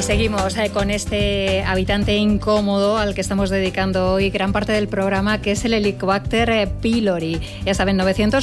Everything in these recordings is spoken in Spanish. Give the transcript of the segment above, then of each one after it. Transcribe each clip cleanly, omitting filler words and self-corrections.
seguimos con este habitante incómodo al que estamos dedicando hoy gran parte del programa, que es el Helicobacter pylori. Ya saben,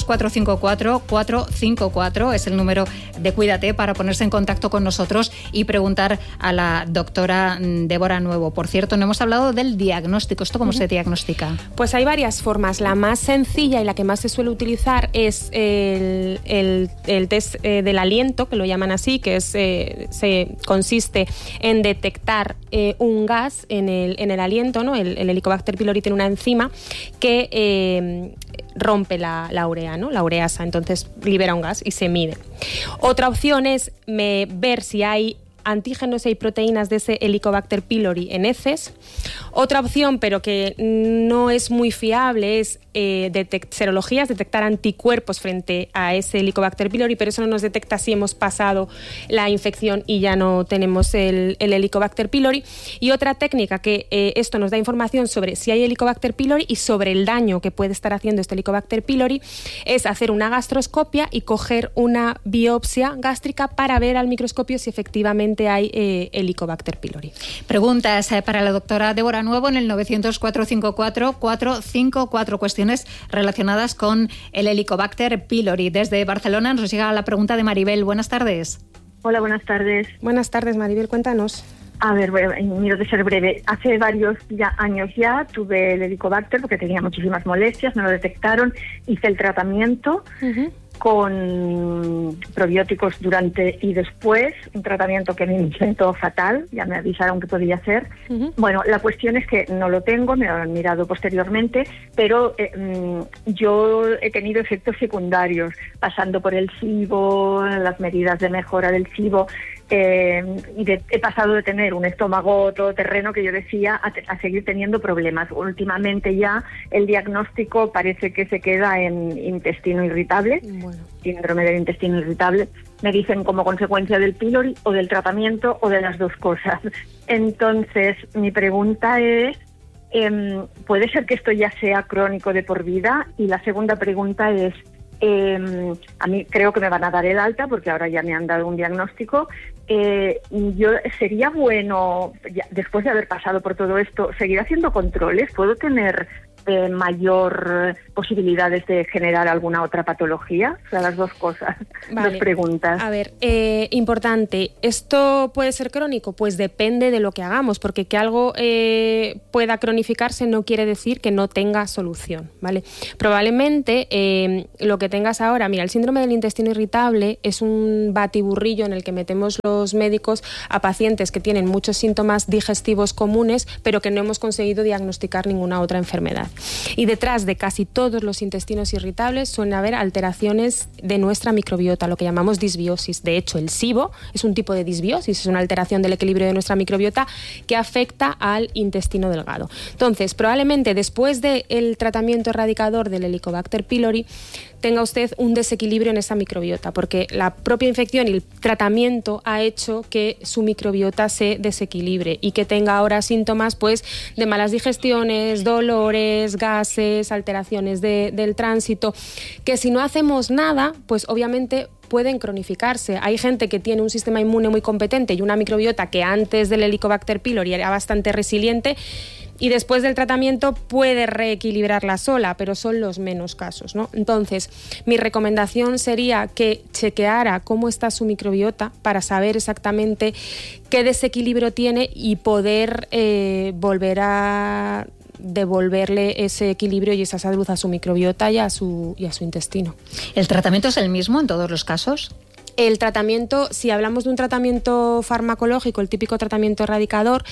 900-454-454 es el número de Cuídate para ponerse en contacto con nosotros y preguntar a la doctora Débora Nuevo. Por cierto, no hemos hablado del diagnóstico. ¿Esto cómo se diagnostica? Pues hay varias formas. La más sencilla y la que más se suele utilizar es el test del aliento, que lo llaman así, que es, consiste en detectar un gas en el aliento, ¿no? El Helicobacter pylori tiene una enzima que rompe la urea, ¿no? La ureasa, entonces libera un gas y se mide. Otra opción es ver si hay antígenos y proteínas de ese Helicobacter pylori en heces. Otra opción, pero que no es muy fiable, es serologías, detectar anticuerpos frente a ese Helicobacter pylori, pero eso no nos detecta si hemos pasado la infección y ya no tenemos el Helicobacter pylori. Y otra técnica que esto nos da información sobre si hay Helicobacter pylori y sobre el daño que puede estar haciendo este Helicobacter pylori es hacer una gastroscopia y coger una biopsia gástrica para ver al microscopio si efectivamente hay Helicobacter pylori. Preguntas para la doctora Débora Nuevo en el 900-454-454. Cuestiones relacionadas con el Helicobacter pylori. Desde Barcelona nos llega la pregunta de Maribel. Buenas tardes. Hola, buenas tardes. Buenas tardes, Maribel, cuéntanos. A ver, miro de ser breve. Hace varios años ya tuve el Helicobacter porque tenía muchísimas molestias, me lo detectaron, hice el tratamiento con probióticos durante y después, un tratamiento que me sentó fatal, ya me avisaron que podía hacer. Bueno, la cuestión es que no lo tengo, me lo han mirado posteriormente, pero yo he tenido efectos secundarios, pasando por el SIBO, las medidas de mejora del SIBO, y he pasado de tener un estómago todoterreno que yo decía a seguir teniendo problemas. Últimamente ya el diagnóstico parece que se queda en intestino irritable, síndrome del intestino irritable. Me dicen como consecuencia del pylori o del tratamiento o de las dos cosas. Entonces, mi pregunta es, ¿puede ser que esto ya sea crónico de por vida? Y la segunda pregunta es, a mí creo que me van a dar el alta porque ahora ya me han dado un diagnóstico. Sería bueno, después de haber pasado por todo esto, seguir haciendo controles. ¿Puedo tener mayor posibilidades de generar alguna otra patología? O sea, las dos cosas, dos preguntas. A ver, importante, ¿esto puede ser crónico? Pues depende de lo que hagamos, porque que algo pueda cronificarse no quiere decir que no tenga solución, ¿vale? Probablemente lo que tengas ahora, mira, el síndrome del intestino irritable es un batiburrillo en el que metemos los médicos a pacientes que tienen muchos síntomas digestivos comunes, pero que no hemos conseguido diagnosticar ninguna otra enfermedad. Y detrás de casi todos los intestinos irritables suelen haber alteraciones de nuestra microbiota, lo que llamamos disbiosis. De hecho, el SIBO es un tipo de disbiosis, es una alteración del equilibrio de nuestra microbiota que afecta al intestino delgado. Entonces, probablemente después del tratamiento erradicador del Helicobacter pylori tenga usted un desequilibrio en esa microbiota, porque la propia infección y el tratamiento ha hecho que su microbiota se desequilibre y que tenga ahora síntomas pues de malas digestiones, dolores, gases, alteraciones del tránsito, que si no hacemos nada, pues obviamente pueden cronificarse. Hay gente que tiene un sistema inmune muy competente y una microbiota que antes del Helicobacter pylori era bastante resiliente y después del tratamiento puede reequilibrarla sola, pero son los menos casos, ¿no? Entonces, mi recomendación sería que chequeara cómo está su microbiota para saber exactamente qué desequilibrio tiene y poder volver a devolverle ese equilibrio y esa salud a su microbiota y a su intestino. ¿El tratamiento es el mismo en todos los casos? El tratamiento, si hablamos de un tratamiento farmacológico, el típico tratamiento erradicador,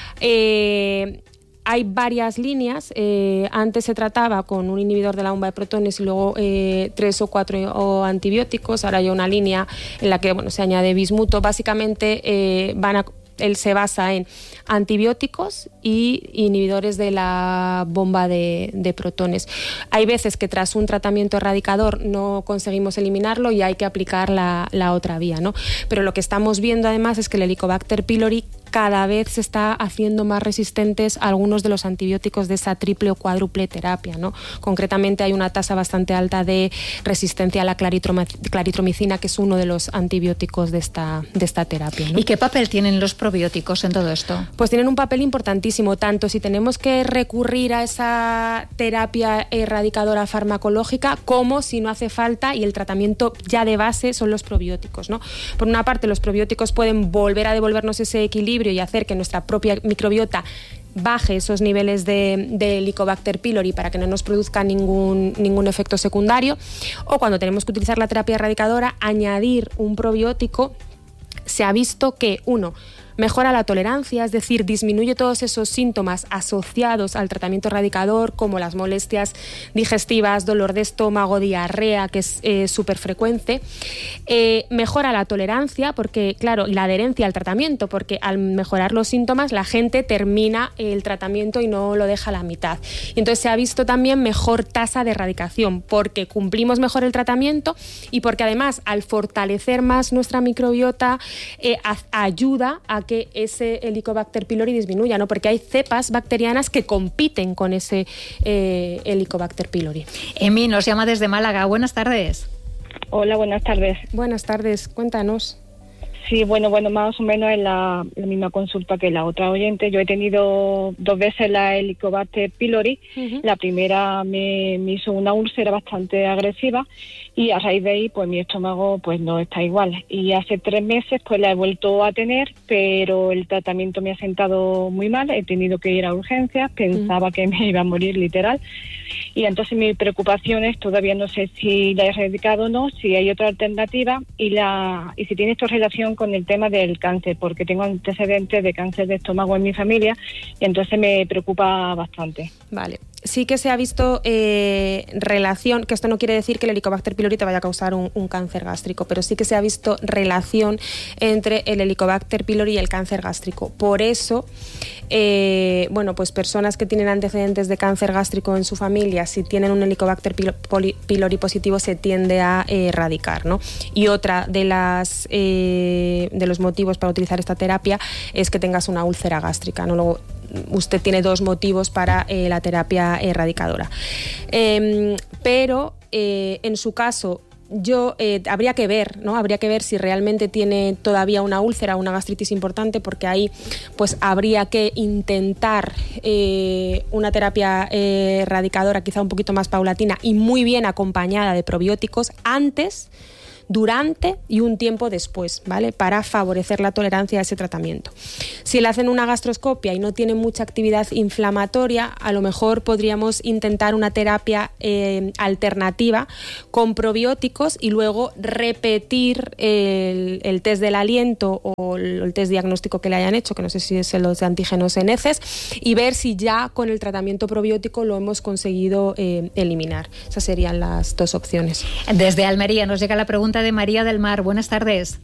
hay varias líneas. Antes se trataba con un inhibidor de la bomba de protones y luego 3 o 4 antibióticos. Ahora hay una línea en la que se añade bismuto. Básicamente él se basa en antibióticos y inhibidores de la bomba de protones. Hay veces que tras un tratamiento erradicador no conseguimos eliminarlo y hay que aplicar la otra vía, ¿no? Pero lo que estamos viendo además es que el Helicobacter pylori cada vez se está haciendo más resistentes a algunos de los antibióticos de esa triple o cuádruple terapia, ¿no? Concretamente hay una tasa bastante alta de resistencia a la claritromicina, que es uno de los antibióticos de esta terapia, ¿no? ¿Y qué papel tienen los probióticos en todo esto? Pues tienen un papel importantísimo, tanto si tenemos que recurrir a esa terapia erradicadora farmacológica como si no hace falta y el tratamiento ya de base son los probióticos, ¿no? Por una parte, los probióticos pueden volver a devolvernos ese equilibrio y hacer que nuestra propia microbiota baje esos niveles de Helicobacter pylori para que no nos produzca ningún efecto secundario, o cuando tenemos que utilizar la terapia erradicadora, añadir un probiótico. Se ha visto que, mejora la tolerancia, es decir, disminuye todos esos síntomas asociados al tratamiento erradicador, como las molestias digestivas, dolor de estómago, diarrea, que es súper frecuente. Mejora la tolerancia, porque, claro, y la adherencia al tratamiento, porque al mejorar los síntomas la gente termina el tratamiento y no lo deja a la mitad. Y entonces se ha visto también mejor tasa de erradicación, porque cumplimos mejor el tratamiento y porque además, al fortalecer más nuestra microbiota, ayuda a que ese Helicobacter pylori disminuya, ¿no? Porque hay cepas bacterianas que compiten con ese Helicobacter pylori. Emi nos llama desde Málaga. Buenas tardes. Hola, buenas tardes. Buenas tardes, cuéntanos. Sí, bueno, más o menos es la misma consulta que la otra oyente. Yo he tenido 2 veces la Helicobacter pylori. Uh-huh. La primera me hizo una úlcera bastante agresiva y a raíz de ahí pues mi estómago pues no está igual. Y hace 3 meses pues la he vuelto a tener, pero el tratamiento me ha sentado muy mal. He tenido que ir a urgencias, pensaba que me iba a morir literal. Y entonces mi preocupación es, todavía no sé si la he erradicado o no, si hay otra alternativa y si tiene esto relación con el tema del cáncer, porque tengo antecedentes de cáncer de estómago en mi familia y entonces me preocupa bastante. Vale. Sí que se ha visto relación, que esto no quiere decir que el Helicobacter pylori te vaya a causar un cáncer gástrico, pero sí que se ha visto relación entre el Helicobacter pylori y el cáncer gástrico. Por eso, pues personas que tienen antecedentes de cáncer gástrico en su familia, si tienen un Helicobacter pylori positivo, se tiende a erradicar, ¿no? Y otra de los motivos para utilizar esta terapia es que tengas una úlcera gástrica, ¿no? Luego, usted tiene 2 motivos para la terapia erradicadora. Pero en su caso, habría que ver, ¿no? Habría que ver si realmente tiene todavía una úlcera, una gastritis importante, porque ahí pues habría que intentar una terapia erradicadora quizá un poquito más paulatina y muy bien acompañada de probióticos antes, durante y un tiempo después, ¿vale? Para favorecer la tolerancia a ese tratamiento. Si le hacen una gastroscopia y no tiene mucha actividad inflamatoria, a lo mejor podríamos intentar una terapia alternativa con probióticos y luego repetir el test del aliento o el test diagnóstico que le hayan hecho, que no sé si es los de antígenos en heces, y ver si ya con el tratamiento probiótico lo hemos conseguido eliminar. Esas serían las 2 opciones. Desde Almería nos llega la pregunta de María del Mar. Buenas tardes.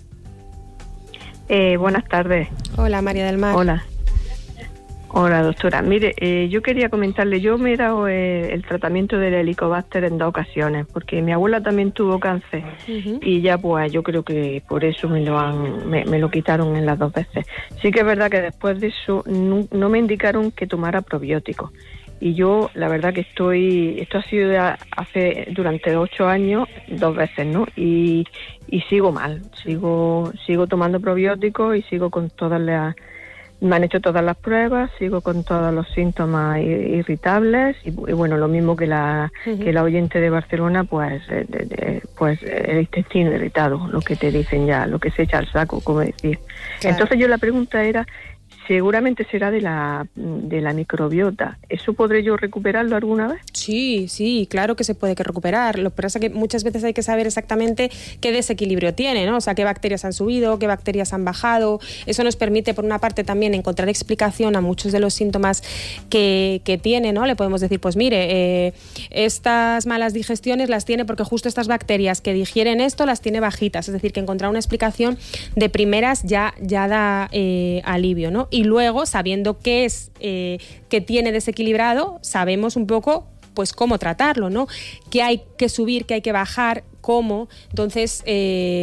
Buenas tardes. Hola, María del Mar. Hola, doctora. Mire, yo quería comentarle, yo me he dado el tratamiento del Helicobacter en 2 ocasiones, porque mi abuela también tuvo cáncer. Uh-huh. Y ya pues yo creo que por eso me lo quitaron en las 2 veces. Sí que es verdad que después de eso no me indicaron que tomara probióticos. Y yo, la verdad que esto ha sido durante 8 años, 2 veces, ¿no? Y sigo mal, sigo tomando probióticos y sigo con me han hecho todas las pruebas, sigo con todos los síntomas irritables y bueno, lo mismo que la oyente de Barcelona, pues el intestino irritado, lo que te dicen ya, lo que se echa al saco, como decir. Claro. Entonces yo la pregunta era, seguramente será de la microbiota. ¿Eso podré yo recuperarlo alguna vez? Sí, claro que se puede recuperar. Lo que pasa es que muchas veces hay que saber exactamente qué desequilibrio tiene, ¿no? O sea, qué bacterias han subido, qué bacterias han bajado. Eso nos permite, por una parte, también encontrar explicación a muchos de los síntomas que tiene, ¿no? Le podemos decir, pues mire, estas malas digestiones las tiene porque justo estas bacterias que digieren esto las tiene bajitas. Es decir, que encontrar una explicación de primeras ya da alivio, ¿no? Y luego, sabiendo qué es que tiene desequilibrado, sabemos un poco pues cómo tratarlo, ¿no? Qué hay que subir, qué hay que bajar, cómo. Entonces,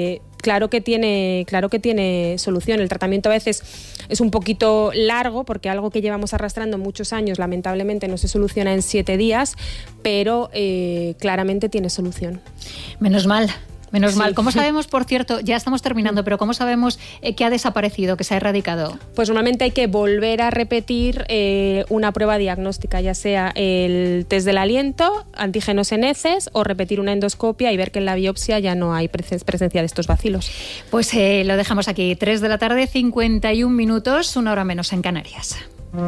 claro que tiene solución. El tratamiento a veces es un poquito largo porque algo que llevamos arrastrando muchos años lamentablemente no se soluciona en 7 días, pero claramente tiene solución. Menos mal. ¿Cómo sabemos, por cierto, ya estamos terminando, pero cómo sabemos que ha desaparecido, que se ha erradicado? Pues normalmente hay que volver a repetir una prueba diagnóstica, ya sea el test del aliento, antígenos en heces o repetir una endoscopia y ver que en la biopsia ya no hay presencia de estos bacilos. Pues lo dejamos aquí, 3 de la tarde, 51 minutos, 1 hora menos en Canarias.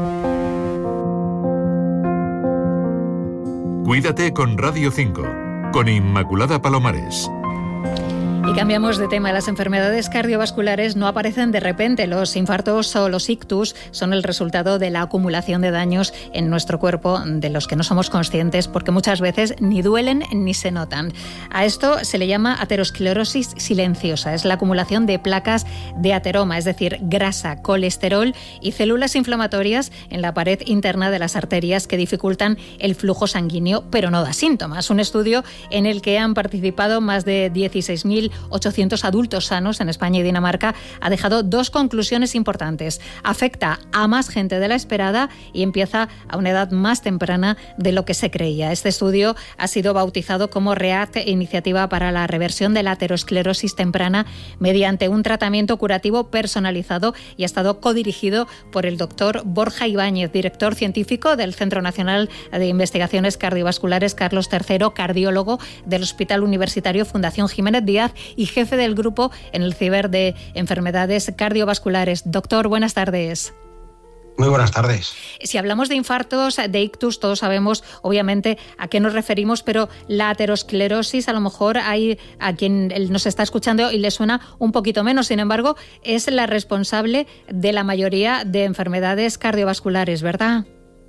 Cuídate con Radio 5, con Inmaculada Palomares. Y cambiamos de tema. Las enfermedades cardiovasculares no aparecen de repente. Los infartos o los ictus son el resultado de la acumulación de daños en nuestro cuerpo de los que no somos conscientes porque muchas veces ni duelen ni se notan. A esto se le llama aterosclerosis silenciosa. Es la acumulación de placas de ateroma, es decir, grasa, colesterol y células inflamatorias en la pared interna de las arterias que dificultan el flujo sanguíneo, pero no da síntomas. Un estudio en el que han participado más de 16.800 adultos sanos en España y Dinamarca ha dejado 2 conclusiones importantes. Afecta a más gente de la esperada y empieza a una edad más temprana de lo que se creía. Este estudio ha sido bautizado como REACT, Iniciativa para la Reversión de la Aterosclerosis Temprana, mediante un tratamiento curativo personalizado, y ha estado codirigido por el doctor Borja Ibáñez, director científico del Centro Nacional de Investigaciones Cardiovasculares Carlos III, cardiólogo del Hospital Universitario Fundación Jiménez Díaz y jefe del grupo en el CIBER de enfermedades cardiovasculares. Doctor, buenas tardes. Muy buenas tardes. Si hablamos de infartos, de ictus, todos sabemos obviamente a qué nos referimos, pero la aterosclerosis a lo mejor hay a quien nos está escuchando y le suena un poquito menos. Sin embargo, es la responsable de la mayoría de enfermedades cardiovasculares, ¿verdad?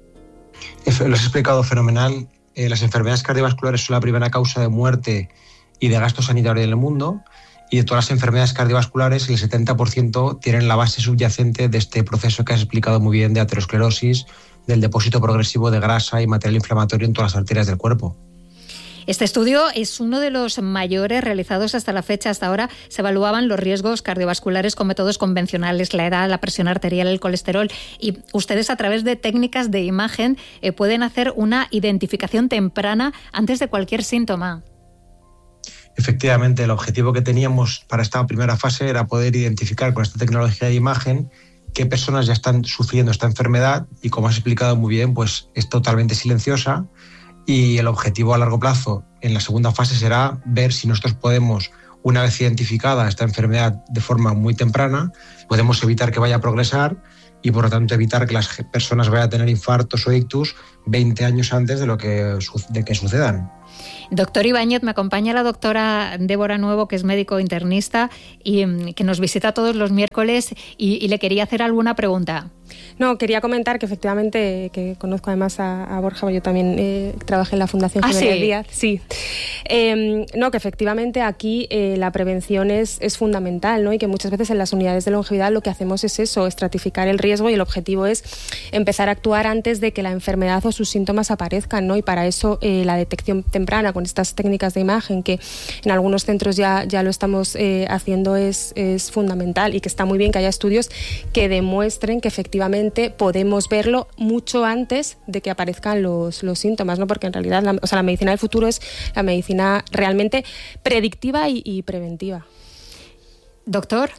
Lo has explicado fenomenal. Las enfermedades cardiovasculares son la primera causa de muerte y de gasto sanitario en el mundo, y de todas las enfermedades cardiovasculares el 70% tienen la base subyacente de este proceso que has explicado muy bien de aterosclerosis, del depósito progresivo de grasa y material inflamatorio en todas las arterias del cuerpo. Este estudio es uno de los mayores realizados hasta la fecha. Hasta ahora se evaluaban los riesgos cardiovasculares con métodos convencionales, la edad, la presión arterial, el colesterol, y ustedes a través de técnicas de imagen pueden hacer una identificación temprana antes de cualquier síntoma. Efectivamente, el objetivo que teníamos para esta primera fase era poder identificar con esta tecnología de imagen qué personas ya están sufriendo esta enfermedad, y como has explicado muy bien, pues es totalmente silenciosa, y el objetivo a largo plazo en la segunda fase será ver si nosotros podemos, una vez identificada esta enfermedad de forma muy temprana, podemos evitar que vaya a progresar y por lo tanto evitar que las personas vayan a tener infartos o ictus 20 años antes de que sucedan. Doctor Ibáñez, me acompaña la doctora Débora Nuevo, que es médico internista y que nos visita todos los miércoles, y le quería hacer alguna pregunta. No, quería comentar que efectivamente, que conozco además a Borja, yo también trabajé en la Fundación Jiménez Díaz. Sí. No, que efectivamente aquí la prevención es fundamental, ¿no? Y que muchas veces en las unidades de longevidad lo que hacemos es eso, estratificar el riesgo, y el objetivo es empezar a actuar antes de que la enfermedad o sus síntomas aparezcan, ¿no? Y para eso la detección temprana con estas técnicas de imagen, que en algunos centros ya lo estamos haciendo, es fundamental, y que está muy bien que haya estudios que demuestren que efectivamente podemos verlo mucho antes de que aparezcan los síntomas, ¿no? Porque en realidad la medicina del futuro es la medicina realmente predictiva y preventiva. Doctor,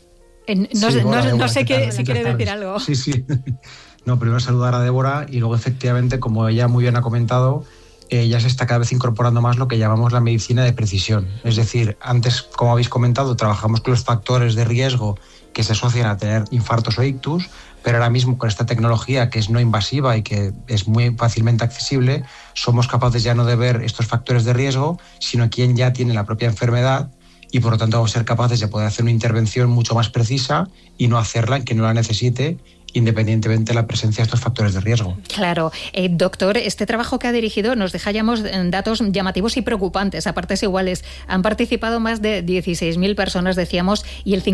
no sé si quiere decir algo. Sí. No, primero saludar a Débora, y luego efectivamente, como ella muy bien ha comentado, ya se está cada vez incorporando más lo que llamamos la medicina de precisión. Es decir, antes, como habéis comentado, trabajamos con los factores de riesgo que se asocian a tener infartos o ictus, pero ahora mismo con esta tecnología, que es no invasiva y que es muy fácilmente accesible, somos capaces ya no de ver estos factores de riesgo, sino quien ya tiene la propia enfermedad, y por lo tanto vamos a ser capaces de poder hacer una intervención mucho más precisa y no hacerla en quien no la necesite, independientemente de la presencia de estos factores de riesgo. Claro. Doctor, este trabajo que ha dirigido nos deja datos llamativos y preocupantes, a partes iguales. Han participado más de 16.000 personas, decíamos, y el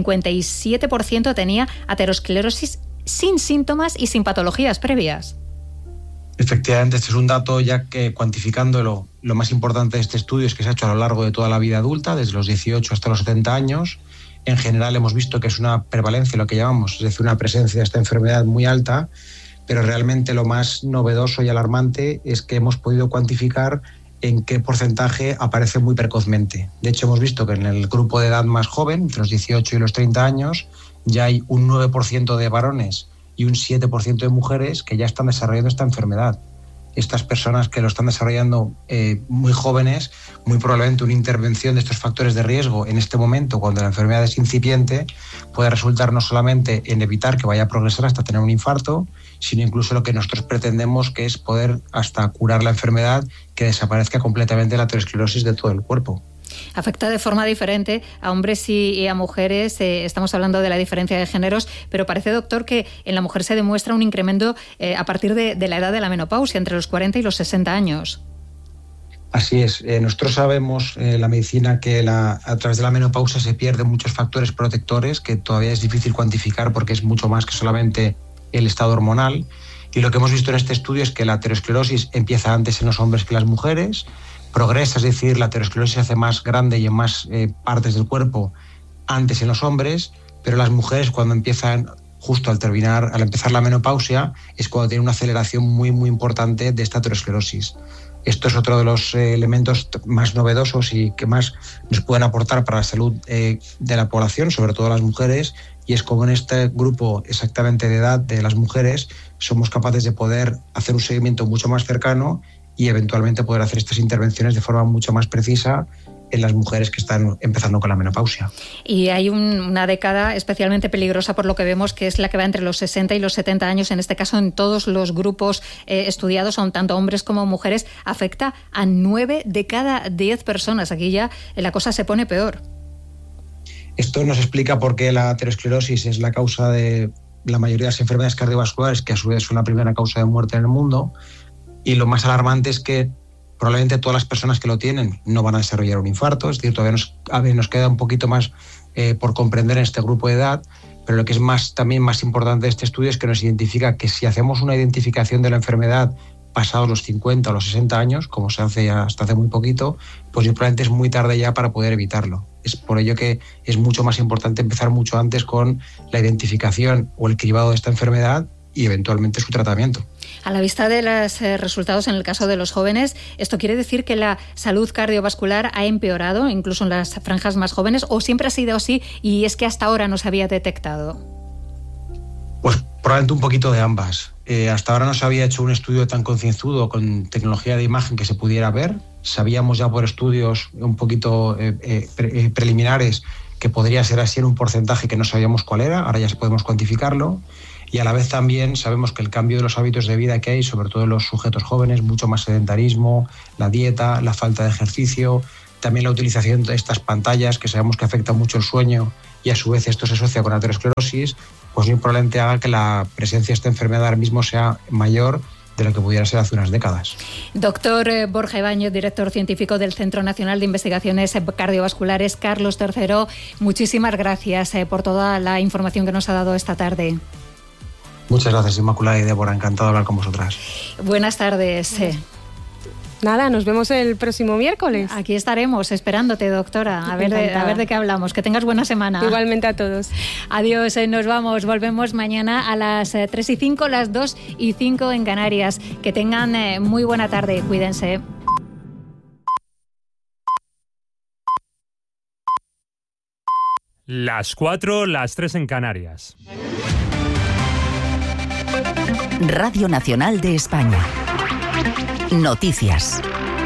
57% tenía aterosclerosis sin síntomas y sin patologías previas. Efectivamente, este es un dato ya que cuantificándolo, lo más importante de este estudio es que se ha hecho a lo largo de toda la vida adulta, desde los 18 hasta los 70 años. En general hemos visto que es una prevalencia, lo que llamamos, es decir, una presencia de esta enfermedad muy alta, pero realmente lo más novedoso y alarmante es que hemos podido cuantificar en qué porcentaje aparece muy precozmente. De hecho, hemos visto que en el grupo de edad más joven, entre los 18 y los 30 años, ya hay un 9% de varones y un 7% de mujeres que ya están desarrollando esta enfermedad. Estas personas que lo están desarrollando muy jóvenes, muy probablemente una intervención de estos factores de riesgo en este momento, cuando la enfermedad es incipiente, puede resultar no solamente en evitar que vaya a progresar hasta tener un infarto, sino incluso lo que nosotros pretendemos, que es poder hasta curar la enfermedad, que desaparezca completamente la aterosclerosis de todo el cuerpo. Afecta de forma diferente a hombres y a mujeres. Estamos hablando de la diferencia de géneros, pero parece, doctor, que en la mujer se demuestra un incremento a partir de la edad de la menopausia, entre los 40 y los 60 años. Así es. Nosotros sabemos en la medicina que a través de la menopausia se pierden muchos factores protectores que todavía es difícil cuantificar porque es mucho más que solamente el estado hormonal. Y lo que hemos visto en este estudio es que la aterosclerosis empieza antes en los hombres que en las mujeres, progresa, es decir, la aterosclerosis se hace más grande y en más partes del cuerpo antes en los hombres, pero las mujeres cuando empiezan, justo al empezar la menopausia, es cuando tienen una aceleración muy, muy importante de esta aterosclerosis. Esto es otro de los elementos más novedosos y que más nos pueden aportar para la salud de la población, sobre todo las mujeres, y es como en este grupo exactamente de edad de las mujeres somos capaces de poder hacer un seguimiento mucho más cercano y eventualmente poder hacer estas intervenciones de forma mucho más precisa en las mujeres que están empezando con la menopausia. Y hay una década especialmente peligrosa por lo que vemos, que es la que va entre los 60 y los 70 años, en este caso en todos los grupos estudiados, son tanto hombres como mujeres, afecta a 9 de cada 10 personas. Aquí ya la cosa se pone peor. Esto nos explica por qué la aterosclerosis es la causa de la mayoría de las enfermedades cardiovasculares, que a su vez son la primera causa de muerte en el mundo. Y lo más alarmante es que probablemente todas las personas que lo tienen no van a desarrollar un infarto, es decir, todavía nos queda un poquito más por comprender en este grupo de edad, pero lo que es también más importante de este estudio es que nos identifica que si hacemos una identificación de la enfermedad pasados los 50 o los 60 años, como se hace hasta hace muy poquito, pues probablemente es muy tarde ya para poder evitarlo. Es por ello que es mucho más importante empezar mucho antes con la identificación o el cribado de esta enfermedad y eventualmente su tratamiento. A la vista de los resultados en el caso de los jóvenes, ¿esto quiere decir que la salud cardiovascular ha empeorado, incluso en las franjas más jóvenes, o siempre ha sido así y es que hasta ahora no se había detectado? Pues probablemente un poquito de ambas. Hasta ahora no se había hecho un estudio tan concienzudo con tecnología de imagen que se pudiera ver. Sabíamos ya por estudios un poquito preliminares que podría ser así en un porcentaje que no sabíamos cuál era, ahora ya podemos cuantificarlo. Y a la vez también sabemos que el cambio de los hábitos de vida que hay, sobre todo en los sujetos jóvenes, mucho más sedentarismo, la dieta, la falta de ejercicio, también la utilización de estas pantallas que sabemos que afecta mucho el sueño y a su vez esto se asocia con la aterosclerosis, pues muy probablemente haga que la presencia de esta enfermedad ahora mismo sea mayor de lo que pudiera ser hace unas décadas. Doctor Borja Ibáñez, director científico del Centro Nacional de Investigaciones Cardiovasculares Carlos III, muchísimas gracias por toda la información que nos ha dado esta tarde. Muchas gracias, Inmaculada y Débora, encantado de hablar con vosotras. Buenas tardes. Nada, nos vemos el próximo miércoles. Aquí estaremos esperándote, doctora, a ver de qué hablamos. Que tengas buena semana. Igualmente a todos. Adiós, nos vamos. Volvemos mañana a las 3:05, las 2:05 en Canarias. Que tengan muy buena tarde. Cuídense. Las 4, las 3 en Canarias. Radio Nacional de España. Noticias.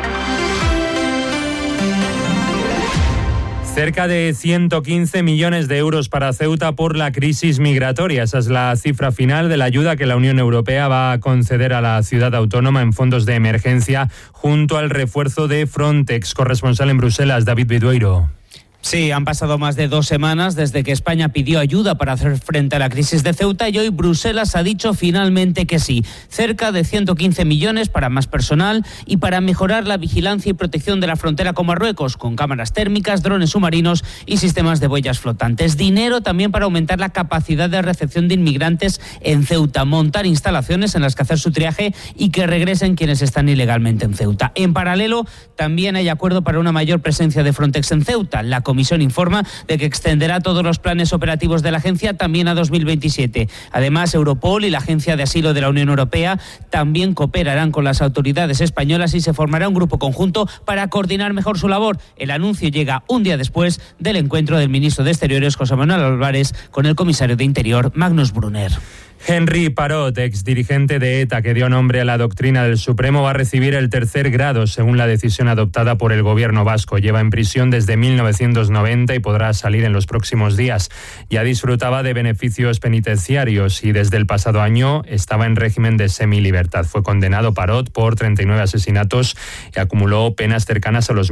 Cerca de 115 millones de euros para Ceuta por la crisis migratoria. Esa es la cifra final de la ayuda que la Unión Europea va a conceder a la ciudad autónoma en fondos de emergencia junto al refuerzo de Frontex. Corresponsal en Bruselas, David Vidueiro. Sí, han pasado más de 2 semanas desde que España pidió ayuda para hacer frente a la crisis de Ceuta y hoy Bruselas ha dicho finalmente que sí. Cerca de 115 millones para más personal y para mejorar la vigilancia y protección de la frontera con Marruecos, con cámaras térmicas, drones submarinos y sistemas de boyas flotantes. Dinero también para aumentar la capacidad de recepción de inmigrantes en Ceuta, montar instalaciones en las que hacer su triaje y que regresen quienes están ilegalmente en Ceuta. En paralelo, también hay acuerdo para una mayor presencia de Frontex en Ceuta. La Comisión informa de que extenderá todos los planes operativos de la agencia también a 2027. Además, Europol y la Agencia de Asilo de la Unión Europea también cooperarán con las autoridades españolas y se formará un grupo conjunto para coordinar mejor su labor. El anuncio llega un día después del encuentro del ministro de Exteriores, José Manuel Álvarez, con el comisario de Interior, Magnus Brunner. Henry Parot, exdirigente de ETA que dio nombre a la doctrina del Supremo, va a recibir el 3er grado según la decisión adoptada por el gobierno vasco. Lleva en prisión desde 1990 y podrá salir en los próximos días. Ya disfrutaba de beneficios penitenciarios y desde el pasado año estaba en régimen de semilibertad. Fue condenado Parot por 39 asesinatos y acumuló penas cercanas a los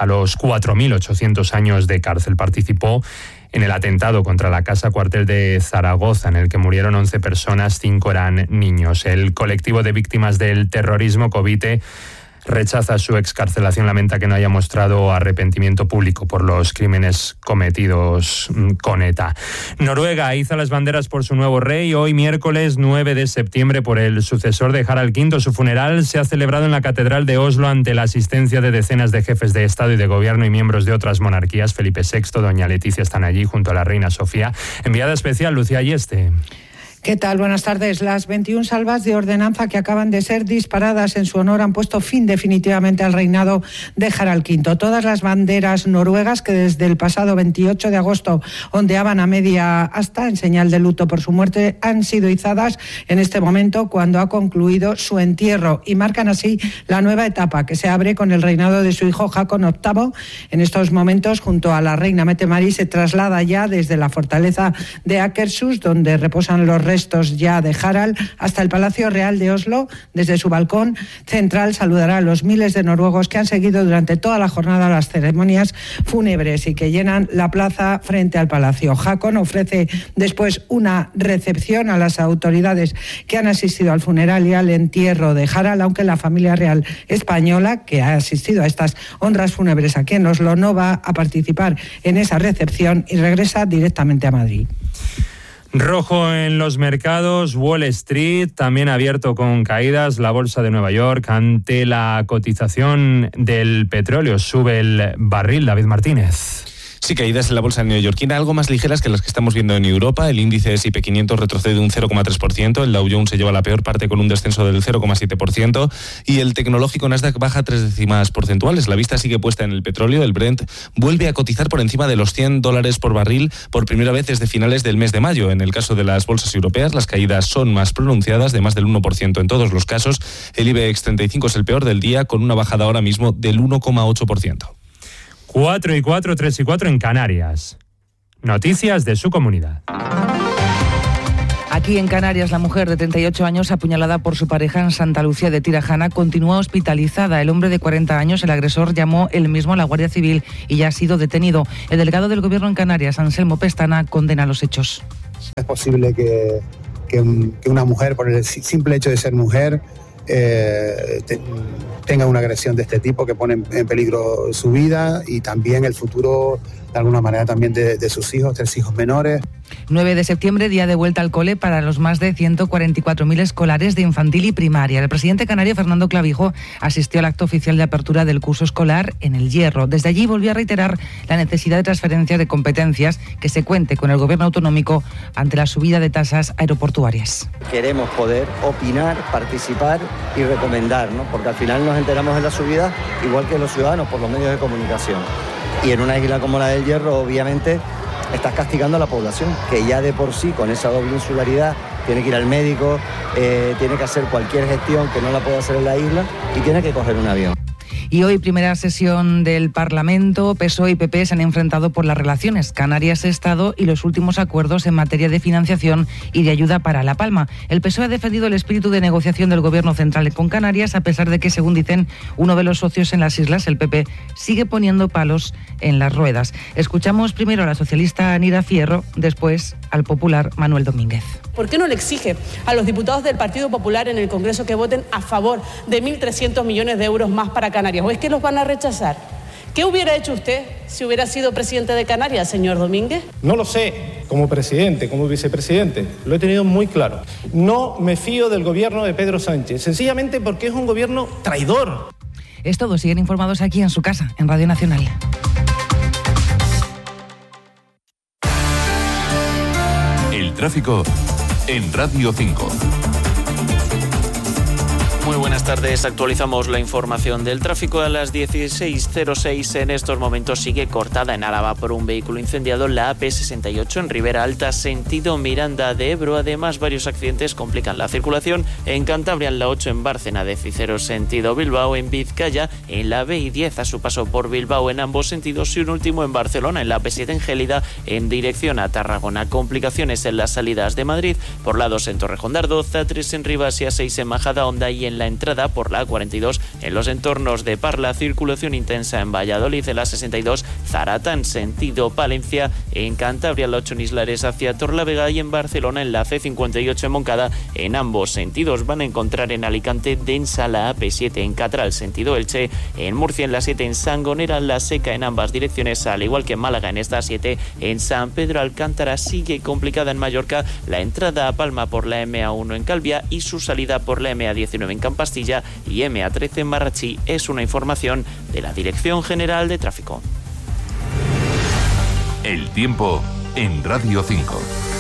4.800 años de cárcel. Participó en el atentado contra la casa cuartel de Zaragoza, en el que murieron 11 personas, 5 eran niños. El colectivo de víctimas del terrorismo, Covite, rechaza su excarcelación, lamenta que no haya mostrado arrepentimiento público por los crímenes cometidos con ETA. Noruega iza las banderas por su nuevo rey. Hoy, miércoles 9 de septiembre, por el sucesor de Harald V. Su funeral se ha celebrado en la Catedral de Oslo ante la asistencia de decenas de jefes de Estado y de Gobierno y miembros de otras monarquías. Felipe VI, doña Leticia están allí junto a la reina Sofía. Enviada especial, Lucía Ayeste. ¿Qué tal? Buenas tardes. Las 21 salvas de ordenanza que acaban de ser disparadas en su honor han puesto fin definitivamente al reinado de Harald V. Todas las banderas noruegas que desde el pasado 28 de agosto ondeaban a media asta en señal de luto por su muerte han sido izadas en este momento cuando ha concluido su entierro y marcan así la nueva etapa que se abre con el reinado de su hijo Haakon VIII. En estos momentos, junto a la reina Mette-Marit, se traslada ya desde la fortaleza de Akershus, donde reposan los restos ya de Harald, hasta el Palacio Real de Oslo. Desde su balcón central saludará a los miles de noruegos que han seguido durante toda la jornada las ceremonias fúnebres y que llenan la plaza frente al palacio. Haakon ofrece después una recepción a las autoridades que han asistido al funeral y al entierro de Harald, aunque la familia real española, que ha asistido a estas honras fúnebres aquí en Oslo, no va a participar en esa recepción y regresa directamente a Madrid. Rojo en los mercados, Wall Street también abierto con caídas, la bolsa de Nueva York ante la cotización del petróleo. Sube el barril, David Martínez. Sí, caídas en la bolsa neoyorquina, algo más ligeras que las que estamos viendo en Europa. El índice S&P 500 retrocede un 0,3%, el Dow Jones se lleva la peor parte con un descenso del 0,7% y el tecnológico Nasdaq baja 3 décimas porcentuales. La vista sigue puesta en el petróleo. El Brent vuelve a cotizar por encima de los $100 por barril por primera vez desde finales del mes de mayo. En el caso de las bolsas europeas, las caídas son más pronunciadas, de más del 1% en todos los casos. El IBEX 35 es el peor del día, con una bajada ahora mismo del 1,8%. 4 y 4, 3 y 4 en Canarias. Noticias de su comunidad. Aquí en Canarias, la mujer de 38 años apuñalada por su pareja en Santa Lucía de Tirajana continúa hospitalizada. El hombre de 40 años, el agresor, llamó él mismo a la Guardia Civil y ya ha sido detenido. El delegado del Gobierno en Canarias, Anselmo Pestana, condena los hechos. Es posible que una mujer, por el simple hecho de ser mujer, tenga una agresión de este tipo que pone en peligro su vida y también el futuro, de alguna manera, también de sus hijos, 3 hijos menores. 9 de septiembre, día de vuelta al cole para los más de 144.000 escolares de infantil y primaria. El presidente canario, Fernando Clavijo, asistió al acto oficial de apertura del curso escolar en El Hierro. Desde allí volvió a reiterar la necesidad de transferencia de competencias, que se cuente con el gobierno autonómico ante la subida de tasas aeroportuarias. Queremos poder opinar, participar y recomendar, ¿no? Porque al final nos enteramos de la subida igual que los ciudadanos por los medios de comunicación. Y en una isla como la del Hierro, obviamente, estás castigando a la población, que ya de por sí, con esa doble insularidad, tiene que ir al médico, tiene que hacer cualquier gestión que no la puede hacer en la isla y tiene que coger un avión. Y hoy, primera sesión del Parlamento, PSOE y PP se han enfrentado por las relaciones Canarias-Estado y los últimos acuerdos en materia de financiación y de ayuda para La Palma. El PSOE ha defendido el espíritu de negociación del Gobierno central con Canarias, a pesar de que, según dicen uno de los socios en las islas, el PP sigue poniendo palos en las ruedas. Escuchamos primero a la socialista Nira Fierro, después al popular Manuel Domínguez. ¿Por qué no le exige a los diputados del Partido Popular en el Congreso que voten a favor de 1.300 millones de euros más para Canarias? ¿O es que los van a rechazar? ¿Qué hubiera hecho usted si hubiera sido presidente de Canarias, señor Domínguez? No lo sé, como presidente, como vicepresidente, lo he tenido muy claro. No me fío del gobierno de Pedro Sánchez, sencillamente porque es un gobierno traidor. Es todo, siguen informados aquí en su casa, en Radio Nacional. El tráfico en Radio 5. Muy buenas tardes, actualizamos la información del tráfico a las 16:06. En estos momentos sigue cortada en Álava por un vehículo incendiado la AP68 en Ribera Alta, sentido Miranda de Ebro. Además, varios accidentes complican la circulación en Cantabria, en la 8 en Bárcena de Cícero, sentido Bilbao, en Vizcaya, en la BI10 a su paso por Bilbao en ambos sentidos y un último en Barcelona, en la AP7 en Gélida, en dirección a Tarragona. Complicaciones en las salidas de Madrid, por la 2 en Torrejón-Ardoz, A3 en Rivas y A6 en Majadahonda y en la entrada por la A42 en los entornos de Parla. Circulación intensa en Valladolid, en la 62 Zarata en sentido Palencia, en Cantabria la 8 en Islares hacia Torlavega y en Barcelona en la C58 en Moncada. En ambos sentidos van a encontrar en Alicante densa la AP7 en Catral sentido Elche, en Murcia en la 7 en Sangonera la Seca en ambas direcciones, al igual que en Málaga en esta 7 en San Pedro Alcántara. Sigue complicada en Mallorca la entrada a Palma por la MA1 en Calvia y su salida por la MA19 en Campastilla y MA13 en Marrachí. Es una información de la Dirección General de Tráfico. El tiempo en Radio 5.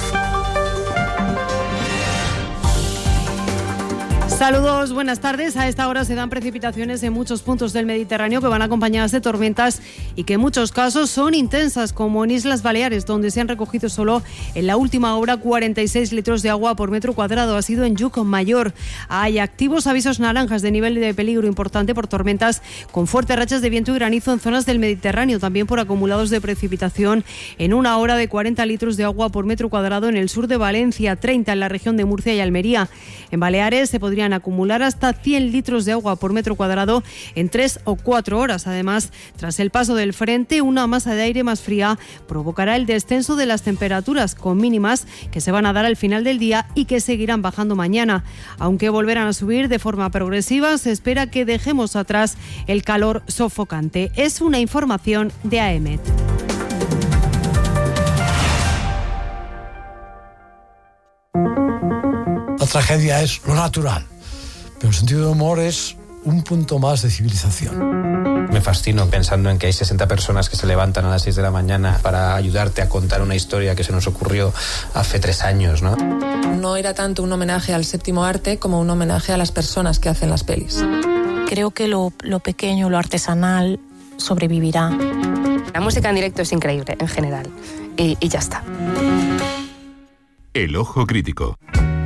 Saludos, buenas tardes. A esta hora se dan precipitaciones en muchos puntos del Mediterráneo que van acompañadas de tormentas y que en muchos casos son intensas, como en Islas Baleares, donde se han recogido solo en la última hora 46 litros de agua por metro cuadrado. Ha sido en Yuc Mayor. Hay activos avisos naranjas de nivel de peligro importante por tormentas con fuertes rachas de viento y granizo en zonas del Mediterráneo, también por acumulados de precipitación en una hora de 40 litros de agua por metro cuadrado en el sur de Valencia, 30 en la región de Murcia y Almería. En Baleares se podrían acumular hasta 100 litros de agua por metro cuadrado en 3 o 4 horas. Además, tras el paso del frente, una masa de aire más fría provocará el descenso de las temperaturas, con mínimas que se van a dar al final del día y que seguirán bajando mañana. Aunque volverán a subir de forma progresiva, se espera que dejemos atrás el calor sofocante. Es una información de AEMET. La tragedia es lo natural, pero el sentido de humor es un punto más de civilización. Me fascino pensando en que hay 60 personas que se levantan a las 6 de la mañana para ayudarte a contar una historia que se nos ocurrió hace 3 años, ¿no? No era tanto un homenaje al séptimo arte como un homenaje a las personas que hacen las pelis. Creo que lo pequeño, lo artesanal, sobrevivirá. La música en directo es increíble, en general, y ya está. El ojo crítico.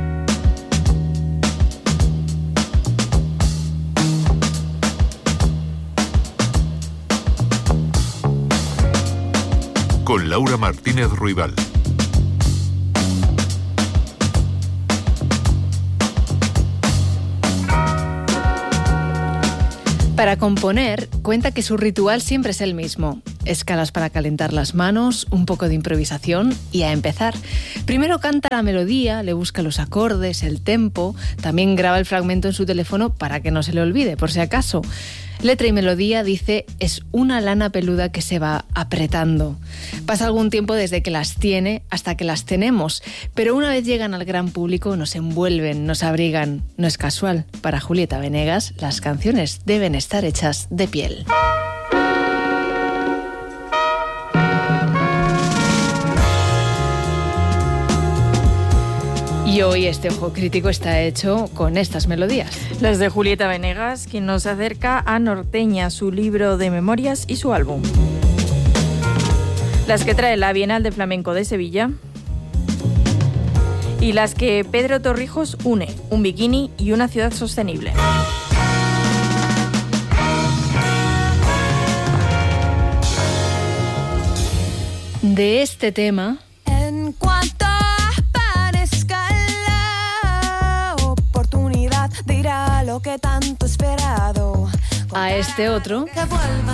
Con Laura Martínez Ruibal. Para componer, cuenta que su ritual siempre es el mismo. Escalas para calentar las manos, un poco de improvisación y a empezar. Primero canta la melodía, le busca los acordes, el tempo, también graba el fragmento en su teléfono para que no se le olvide, por si acaso. Letra y melodía, dice, es una lana peluda que se va apretando. Pasa algún tiempo desde que las tiene hasta que las tenemos, pero una vez llegan al gran público nos envuelven, nos abrigan. No es casual, para Julieta Venegas las canciones deben estar hechas de piel. Y hoy este ojo crítico está hecho con estas melodías. Las de Julieta Venegas, quien nos acerca a Norteña, su libro de memorias y su álbum. Las que trae la Bienal de Flamenco de Sevilla. Y las que Pedro Torrijos une, un bikini y una ciudad sostenible. de este tema. En cuanto aparezca la oportunidad, dirá lo que tanto he esperado. A este otro.